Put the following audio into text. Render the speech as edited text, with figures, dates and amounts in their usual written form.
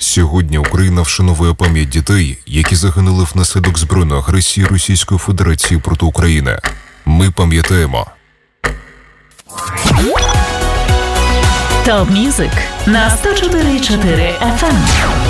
Сьогодні Україна вшановує пам'ять дітей, які загинули внаслідок збройної агресії Російської Федерації проти України. Ми пам'ятаємо. Топ Мюзик на 104.4 FM.